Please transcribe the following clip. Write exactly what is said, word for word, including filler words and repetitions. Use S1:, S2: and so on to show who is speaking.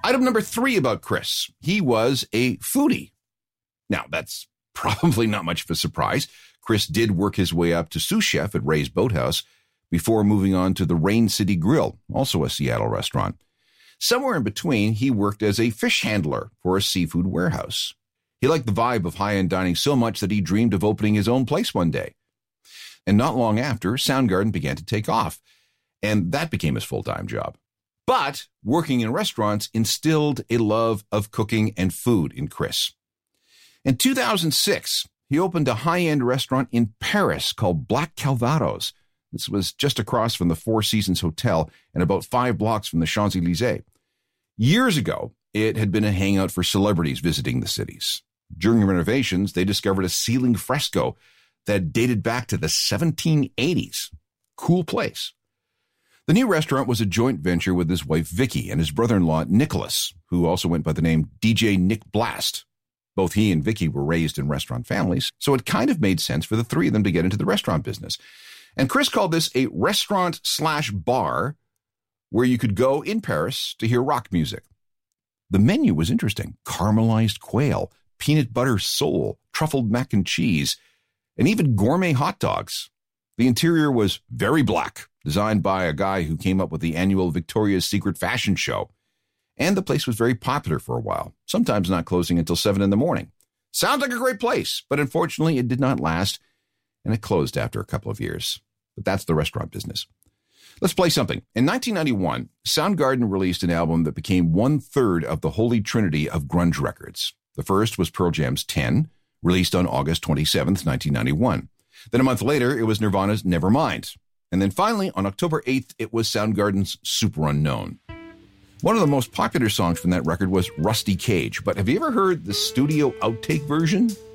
S1: Item number three about Chris. He was a foodie. Now, that's probably not much of a surprise. Chris did work his way up to sous chef at Ray's Boathouse before moving on to the Rain City Grill, also a Seattle restaurant. Somewhere in between, he worked as a fish handler for a seafood warehouse. He liked the vibe of high-end dining so much that he dreamed of opening his own place one day. And not long after, Soundgarden began to take off, and that became his full-time job. But working in restaurants instilled a love of cooking and food in Chris. In two thousand six, he opened a high-end restaurant in Paris called Black Calvados. This was just across from the Four Seasons Hotel and about five blocks from the Champs-Élysées. Years ago, it had been a hangout for celebrities visiting the cities. During renovations, they discovered a ceiling fresco that dated back to the seventeen eighties. Cool place. The new restaurant was a joint venture with his wife Vicky and his brother-in-law Nicholas, who also went by the name D J Nick Blast. Both he and Vicky were raised in restaurant families, so it kind of made sense for the three of them to get into the restaurant business. And Chris called this a restaurant slash bar where you could go in Paris to hear rock music. The menu was interesting. Caramelized quail, peanut butter sole, truffled mac and cheese, and even gourmet hot dogs. The interior was very black, designed by a guy who came up with the annual Victoria's Secret fashion show. And the place was very popular for a while, sometimes not closing until seven in the morning. Sounds like a great place, but unfortunately it did not last, and it closed after a couple of years. But that's the restaurant business. Let's play something. In nineteen ninety-one, Soundgarden released an album that became one-third of the holy trinity of grunge records. The first was Pearl Jam's ten, released on August twenty-seventh, nineteen ninety-one. Then a month later, it was Nirvana's Nevermind. And then finally, on October eighth, it was Soundgarden's Super Unknown. One of the most popular songs from that record was Rusty Cage, but have you ever heard the studio outtake version?